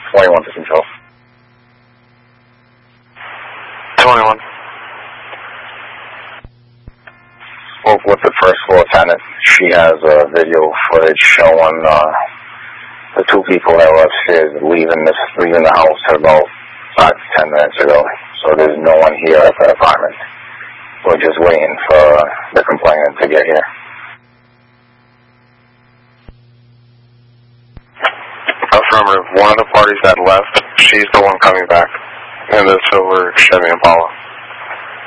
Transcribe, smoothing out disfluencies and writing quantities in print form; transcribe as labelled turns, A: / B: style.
A: 21 to control.
B: 21.
A: Spoke with the first floor tenant. She has video footage showing the two people that were upstairs leaving the house about 5 to 10 minutes ago. So there's no one here at the apartment. We're just waiting for the complainant to get here.
B: Affirmative. One of the parties that left, she's the one coming back in the silver Chevy Impala.